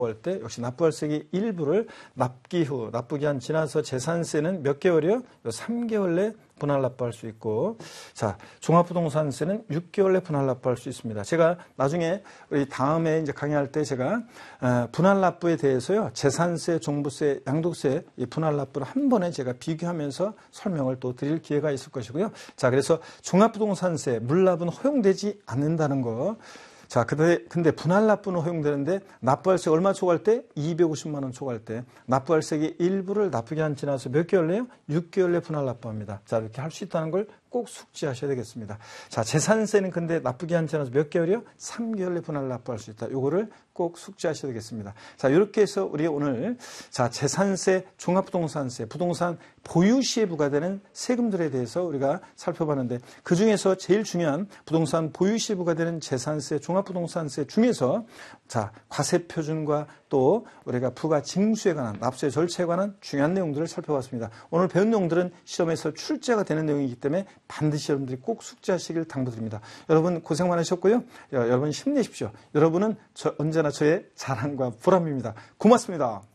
할 때 역시 납부할세기 일부를 납기 후, 납부기한 지나서 재산세는 몇 개월이요? 요 3개월 내 분할 납부할 수 있고, 자, 종합부동산세는 6개월 내 분할 납부할 수 있습니다. 제가 나중에 우리 다음에 이제 강의할 때 제가 분할 납부에 대해서요, 재산세, 종부세, 양도세 이 분할 납부를 한 번에 제가 비교하면서 설명을 또 드릴 기회가 있을 것이고요. 자, 그래서 종합부동산세 물납은 허용되지 않는다는 거. 자, 근데 분할 납부는 허용되는데 납부할세 얼마 초과할 때? 250만 원 초과할 때 납부할세기 일부를 납부기한 지나서 몇 개월 내요? 6개월 내 분할 납부합니다. 자, 이렇게 할 수 있다는 걸 꼭 숙지하셔야 되겠습니다. 자, 재산세는 근데 납부기한 지나서 몇 개월이요? 3개월 내 분할 납부할 수 있다. 요거를 꼭 숙지하셔야 되겠습니다. 자, 이렇게 해서 우리 오늘 자, 재산세, 종합부동산세, 부동산 보유 시에 부과되는 세금들에 대해서 우리가 살펴봤는데 그 중에서 제일 중요한 부동산 보유 시에 부과되는 재산세, 종합부동산세 중에서 자, 과세표준과 또 우리가 부과 징수에 관한 납세 절차에 관한 중요한 내용들을 살펴봤습니다. 오늘 배운 내용들은 시험에서 출제가 되는 내용이기 때문에 반드시 여러분들이 꼭 숙지하시길 당부드립니다. 여러분 고생 많으셨고요. 여러분 힘내십시오. 여러분은 언제나 저의 자랑과 보람입니다. 고맙습니다.